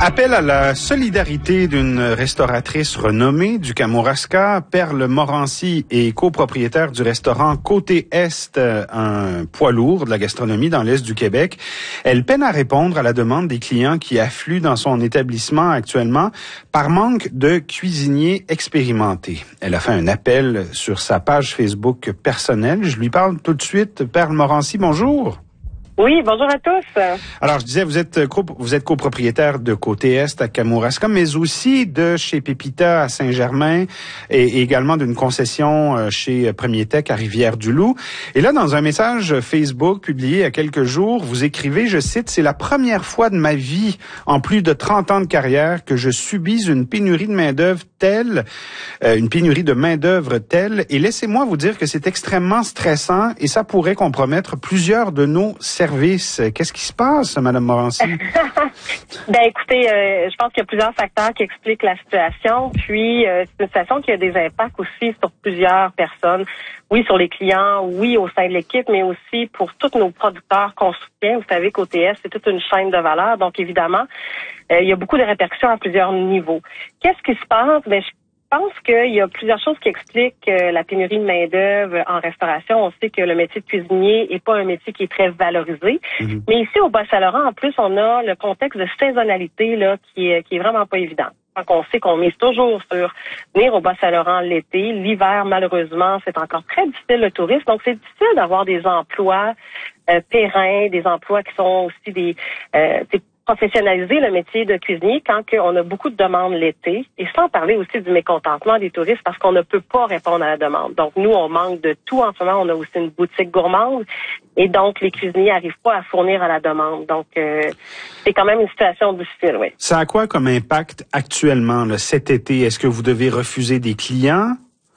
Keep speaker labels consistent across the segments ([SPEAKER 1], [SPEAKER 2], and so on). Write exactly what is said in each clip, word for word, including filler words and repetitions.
[SPEAKER 1] Appel à la solidarité d'une restauratrice renommée du Kamouraska. Perle Morancy est copropriétaire du restaurant Côté Est, un poids lourd de la gastronomie dans l'Est du Québec. Elle peine à répondre à la demande des clients qui affluent dans son établissement actuellement par manque de cuisiniers expérimentés. Elle a fait un appel sur sa page Facebook personnelle. Je lui parle tout de suite. Perle Morancy, bonjour.
[SPEAKER 2] Oui, bonjour à tous.
[SPEAKER 1] Alors, je disais, vous êtes co- vous êtes copropriétaire de Côté Est à Kamouraska, mais aussi de chez Pépita à Saint-Germain et également d'une concession chez Premier Tech à Rivière-du-Loup. Et là, dans un message Facebook publié il y a quelques jours, vous écrivez, je cite, « C'est la première fois de ma vie, en plus de trente ans de carrière, que je subis une pénurie de main-d'œuvre telle, euh, une pénurie de main-d'œuvre telle, et laissez-moi vous dire que c'est extrêmement stressant et ça pourrait compromettre plusieurs de nos services. Qu'est-ce qui se passe, Mme Morancy?
[SPEAKER 2] Ben écoutez, euh, je pense qu'il y a plusieurs facteurs qui expliquent la situation. Puis, euh, c'est une situation qui a des impacts aussi sur plusieurs personnes. Oui, sur les clients, oui, au sein de l'équipe, mais aussi pour tous nos producteurs qu'on soutient. Vous savez, Côté Est, c'est toute une chaîne de valeur. Donc, évidemment, euh, il y a beaucoup de répercussions à plusieurs niveaux. Qu'est-ce qui se passe? Ben, je Je pense qu'il y a plusieurs choses qui expliquent euh, la pénurie de main-d'œuvre en restauration. On sait que le métier de cuisinier n'est pas un métier qui est très valorisé. Mm-hmm. Mais ici, au Bas-Saint-Laurent, en plus, on a le contexte de saisonnalité là qui est, qui est vraiment pas évident. Donc, on sait qu'on mise toujours sur venir au Bas-Saint-Laurent l'été. L'hiver, malheureusement, c'est encore très difficile le tourisme. Donc, c'est difficile d'avoir des emplois euh, pérennes, des emplois qui sont aussi des... Euh, des professionnaliser le métier de cuisinier quand on a beaucoup de demandes l'été, et sans parler aussi du mécontentement des touristes parce qu'on ne peut pas répondre à la demande. Donc, nous, on manque de tout en ce moment. On a aussi une boutique gourmande et donc les cuisiniers n'arrivent pas à fournir à la demande. Donc, euh, c'est quand même une situation difficile, oui.
[SPEAKER 1] Ça a quoi comme impact actuellement, là, cet été? Est-ce que vous devez refuser des clients?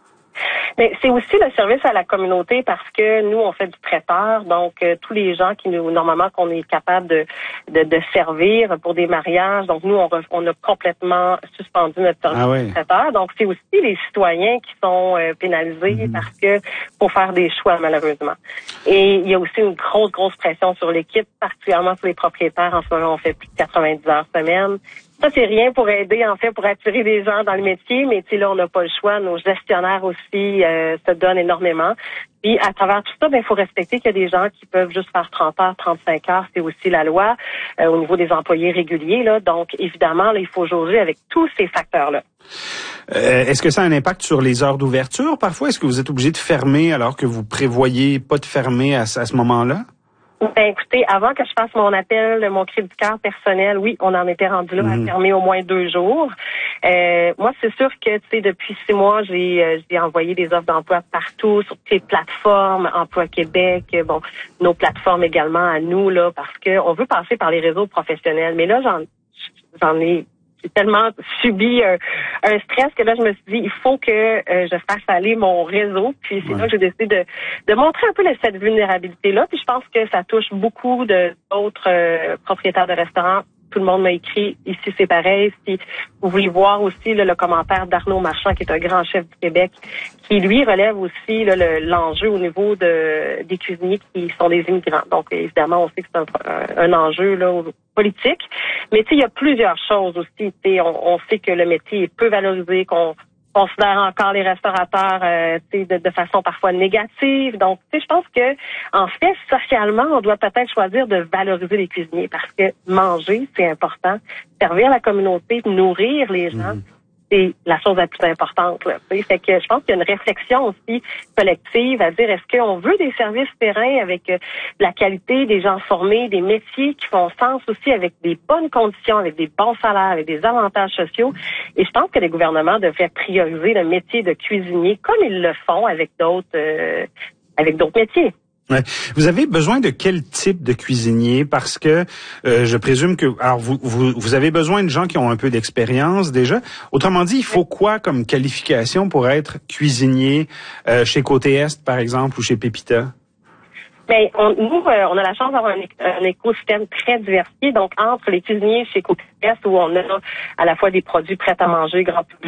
[SPEAKER 2] Mais c'est aussi le service à la communauté parce que nous, on fait du traiteur. Donc, euh, tous les gens qui nous, normalement, qu'on est capable de, de, de servir pour des mariages. Donc, nous, on, on a complètement suspendu notre service ah ouais. de traiteur. Donc, c'est aussi les citoyens qui sont euh, pénalisés mm-hmm. parce que pour faire des choix, malheureusement. Et il y a aussi une grosse, grosse pression sur l'équipe, particulièrement sur les propriétaires. En ce moment, on fait plus de quatre-vingt-dix heures semaine. Ça, c'est rien pour aider, en fait, pour attirer des gens dans le métier, mais tu sais, là, on n'a pas le choix. Nos gestionnaires aussi euh, se donnent énormément. Puis, à travers tout ça, ben, il faut respecter qu'il y a des gens qui peuvent juste faire trente heures, trente-cinq heures. C'est aussi la loi euh, au niveau des employés réguliers, là. Donc, évidemment, là, il faut jauger avec tous ces facteurs-là.
[SPEAKER 1] Euh, est-ce que ça a un impact sur les heures d'ouverture, parfois? Est-ce que vous êtes obligé de fermer alors que vous prévoyez pas de fermer à, à ce moment-là?
[SPEAKER 2] Ben écoutez, avant que je fasse mon appel, mon cri du cœur personnel, oui, on en était rendu là mmh. à fermer au moins deux jours. Euh, moi, c'est sûr que tu sais, depuis six mois, j'ai euh, j'ai envoyé des offres d'emploi partout sur toutes les plateformes, Emploi Québec, bon, nos plateformes également à nous là, parce que on veut passer par les réseaux professionnels. Mais là, j'en j'en ai J'ai tellement subi un, un stress que là, je me suis dit, il faut que euh, je fasse aller mon réseau. Puis c'est ouais. là que j'ai décidé de, de montrer un peu cette vulnérabilité-là. Puis je pense que ça touche beaucoup de, d'autres euh, propriétaires de restaurants. Tout le monde m'a écrit, ici c'est pareil. Si vous voulez voir aussi là, le commentaire d'Arnaud Marchand, qui est un grand chef du Québec, qui lui relève aussi là, le, l'enjeu au niveau de des cuisiniers qui sont des immigrants. Donc évidemment, on sait que c'est un, un enjeu là politique. Mais tu sais, il y a plusieurs choses aussi. Tu sais, on, on sait que le métier est peu valorisé, qu'on considère encore les restaurateurs euh, de, de façon parfois négative. Donc, tu sais, je pense que en fait, socialement, on doit peut-être choisir de valoriser les cuisiniers parce que manger, c'est important. Servir la communauté, nourrir les gens, mmh. c'est la chose la plus importante. Là, tu sais. Fait que je pense qu'il y a une réflexion aussi collective à dire est-ce qu'on veut des services pérennes avec euh, de la qualité, des gens formés, des métiers qui font sens aussi avec des bonnes conditions, avec des bons salaires, avec des avantages sociaux. Et je pense que les gouvernements devraient prioriser le métier de cuisinier comme ils le font avec d'autres euh, avec d'autres métiers.
[SPEAKER 1] Ouais. Vous avez besoin de quel type de cuisinier? Parce que euh, je présume que alors vous, vous vous avez besoin de gens qui ont un peu d'expérience déjà. Autrement dit, il faut quoi comme qualification pour être cuisinier euh, chez Côté Est, par exemple, ou chez Pépita?
[SPEAKER 2] Ben, on, nous, euh, on a la chance d'avoir un, un écosystème très diversifié. Donc, entre les cuisiniers chez Côté Est, où on a à la fois des produits prêts à manger, grand public,